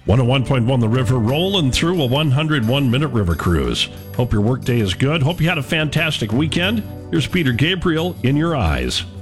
101.1 The River, rolling through a 101-minute river cruise. Hope your workday is good. Hope you had a fantastic weekend. Here's Peter Gabriel, In Your Eyes.